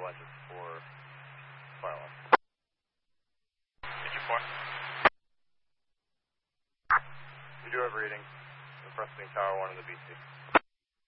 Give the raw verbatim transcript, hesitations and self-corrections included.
stable engines for fire alarm. Engine four. We do have reading. Requesting Tower one in the B C.